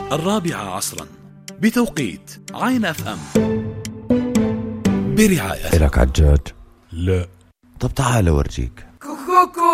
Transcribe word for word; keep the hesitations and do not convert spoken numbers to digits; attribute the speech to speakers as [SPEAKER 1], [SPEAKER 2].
[SPEAKER 1] الرابعة عصرا بتوقيت عين اف ام برعاية.
[SPEAKER 2] إلك عجاج؟
[SPEAKER 1] لا.
[SPEAKER 2] طب تعال أورجيك.
[SPEAKER 3] كوكوكو